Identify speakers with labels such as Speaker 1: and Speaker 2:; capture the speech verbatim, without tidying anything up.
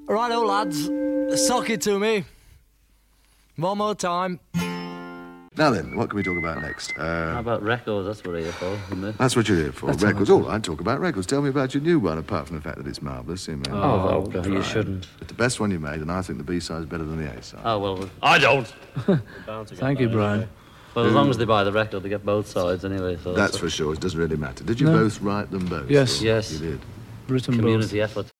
Speaker 1: Righto, lads. Sock it to me. One more time.
Speaker 2: Now then, what can we talk about next? Uh,
Speaker 3: How about records? That's what I'm here for, isn't it?
Speaker 2: That's what you're here for.
Speaker 1: That's
Speaker 2: records.
Speaker 1: all
Speaker 2: All right, talk about records. Tell me about your new one, apart from the fact that it's marvellous. You,
Speaker 3: Oh, oh you shouldn't.
Speaker 2: It's the best one you made, and I think the B-side's better than the A-side.
Speaker 3: Oh, well, I don't.
Speaker 1: Thank you, Brian.
Speaker 3: Well, as long as they buy the record, they get both sides anyway. So
Speaker 2: That's for sure. It doesn't really matter. Did you
Speaker 1: No.
Speaker 2: both write them both?
Speaker 1: Yes.
Speaker 2: Or
Speaker 3: Yes.
Speaker 2: You did.
Speaker 1: Written both.
Speaker 3: community effort.